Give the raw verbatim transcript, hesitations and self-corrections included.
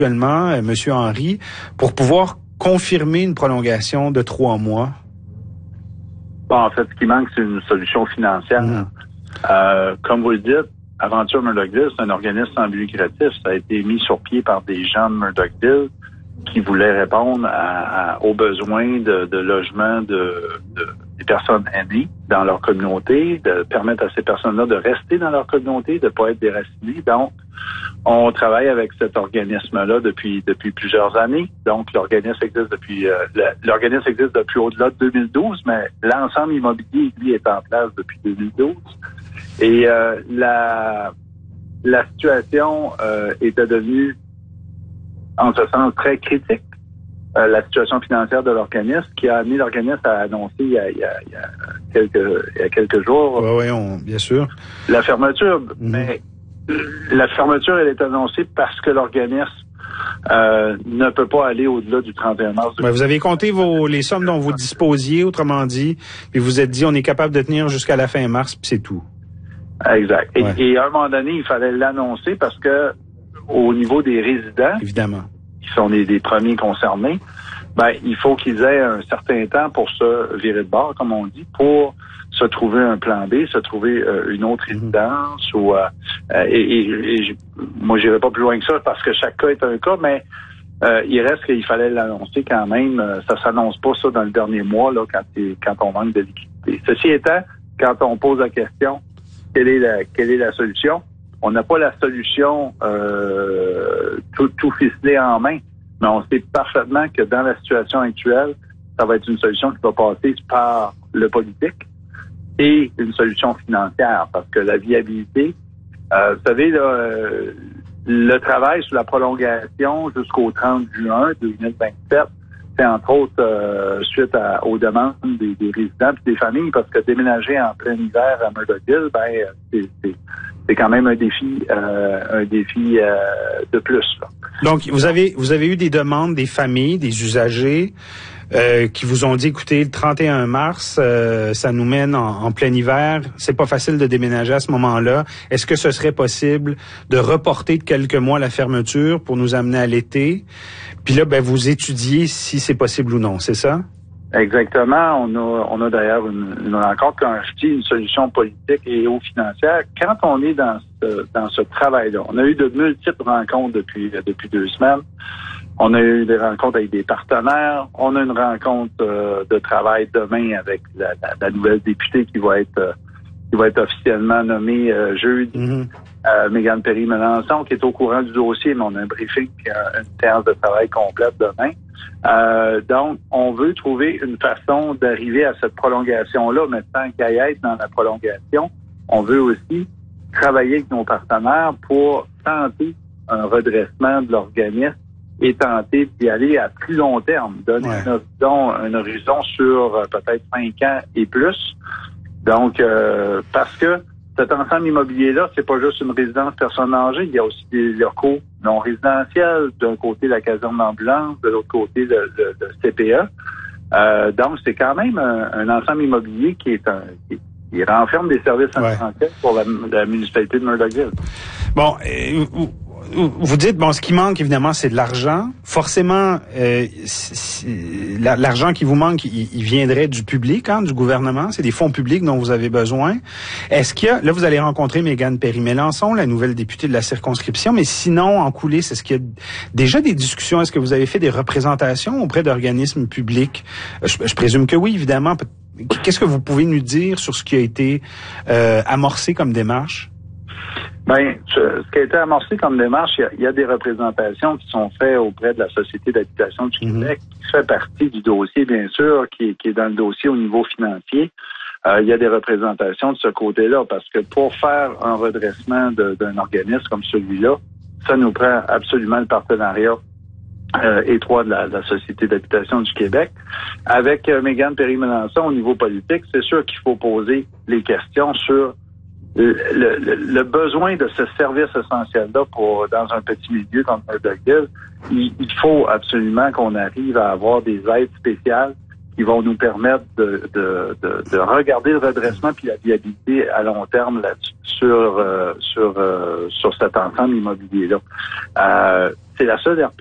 actuellement, euh, M. Henry, pour pouvoir confirmer une prolongation de trois mois? Bon, en fait, ce qui manque, c'est une solution financière. Mmh. Euh, comme vous le dites, Aventure Murdochville, c'est un organisme sans but lucratif. Ça a été mis sur pied par des gens de Murdochville qui voulaient répondre à, à, aux besoins de, de logement de, de, des personnes aînées dans leur communauté, de permettre à ces personnes-là de rester dans leur communauté, de ne pas être déracinées. Donc, on travaille avec cet organisme-là depuis depuis plusieurs années. Donc, l'organisme existe depuis euh, l'organisme existe depuis au-delà de deux mille douze, mais l'ensemble immobilier, lui, est en place depuis deux mille douze. Et euh, la la situation euh, était devenue, en ce sens, très critique. Euh, la situation financière de l'organisme, qui a amené l'organisme à annoncer il y a, il y a, il y a quelques il y a quelques jours. Oui, oui, on, bien sûr. La fermeture, Mm-hmm. mais la fermeture, elle est annoncée parce que l'organisme euh, ne peut pas aller au-delà du trente et un mars. Ben, vous avez compté vos les sommes dont vous disposiez, autrement dit, puis vous vous êtes dit on est capable de tenir jusqu'à la fin mars, puis c'est tout. Exact. Et, Ouais. et à un moment donné, il fallait l'annoncer parce que au niveau des résidents, Évidemment. qui sont les, les premiers concernés, ben il faut qu'ils aient un certain temps pour se virer de bord, comme on dit, pour se trouver un plan B, se trouver euh, une autre résidence mm-hmm. ou euh, et, et, et moi j'irai pas plus loin que ça parce que chaque cas est un cas, mais euh, il reste qu'il fallait l'annoncer quand même. Ça s'annonce pas ça dans le dernier mois là quand quand on manque de liquidité. Ceci étant, quand on pose la question quelle est la quelle est la solution, on n'a pas la solution euh, tout, tout ficelé en main, mais on sait parfaitement que dans la situation actuelle, ça va être une solution qui va passer par le politique et une solution financière, parce que la viabilité, euh, vous savez, là, euh, le travail sur la prolongation jusqu'au trente juin deux mille vingt-sept, c'est entre autres euh, suite à, aux demandes des, des résidents et des familles, parce que déménager en plein hiver à Murdochville, ben c'est, c'est, c'est quand même un défi, euh, un défi euh, de plus. Là. Donc, vous avez vous avez eu des demandes des familles, des usagers euh, qui vous ont dit, écoutez, le trente et un mars, euh, ça nous mène en, en plein hiver, c'est pas facile de déménager à ce moment-là. Est-ce que ce serait possible de reporter de quelques mois la fermeture pour nous amener à l'été? Puis là, ben vous étudiez si c'est possible ou non, c'est ça? Exactement. On a, on a d'ailleurs une, une rencontre, quand je dis une solution politique et ou financière. Quand on est dans ce, dans ce travail-là, on a eu de multiples rencontres depuis, depuis deux semaines. On a eu des rencontres avec des partenaires. On a une rencontre euh, de travail demain avec la, la, la nouvelle députée qui va être euh, qui va être officiellement nommée euh, jeudi. Mm-hmm. Euh, Mégane Perry-Melançon, qui est au courant du dossier, mais on a un briefing et un, une séance de travail complète demain. Euh, donc, on veut trouver une façon d'arriver à cette prolongation-là, mais sans qu'à y être dans la prolongation, on veut aussi travailler avec nos partenaires pour tenter un redressement de l'organisme et tenter d'y aller à plus long terme, donner ouais. un, horizon, un horizon sur euh, peut-être cinq ans et plus. Donc, euh, parce que cet ensemble immobilier-là, c'est pas juste une résidence personnes âgées, il y a aussi des locaux non résidentiels, d'un côté la caserne d'ambulance, de l'autre côté le, le, le C P E. Euh, donc, c'est quand même un, un ensemble immobilier qui est un qui, qui renferme des services ouais. essentiels pour la, la municipalité de Murdochville. Bon, euh, vous dites, bon, ce qui manque, évidemment, c'est de l'argent. Forcément, euh, l'argent qui vous manque, il, il viendrait du public, hein, du gouvernement. C'est des fonds publics dont vous avez besoin. Est-ce qu'il y a, là, vous allez rencontrer Mégane Perry-Melançon, la nouvelle députée de la circonscription, mais sinon, en coulisses, est-ce qu'il y a déjà des discussions? Est-ce que vous avez fait des représentations auprès d'organismes publics? Je, je présume que oui, évidemment. Qu'est-ce que vous pouvez nous dire sur ce qui a été euh, amorcé comme démarche? Ben, ce, ce qui a été amorcé comme démarche, il y a, il y a des représentations qui sont faites auprès de la Société d'habitation du mm-hmm. Québec, qui fait partie du dossier, bien sûr, qui, qui est dans le dossier au niveau financier. Euh, il y a des représentations de ce côté-là, parce que pour faire un redressement de, d'un organisme comme celui-là, ça nous prend absolument le partenariat euh, étroit de la, de la Société d'habitation du Québec. Avec euh, Mégane Perry-Melançon, au niveau politique, c'est sûr qu'il faut poser les questions sur Le, le, le besoin de ce service essentiel-là pour dans un petit milieu comme Murdochville, il, il faut absolument qu'on arrive à avoir des aides spéciales qui vont nous permettre de, de, de, de regarder le redressement puis la viabilité à long terme là sur euh, sur euh, sur cet ensemble immobilier-là. Euh, c'est la seule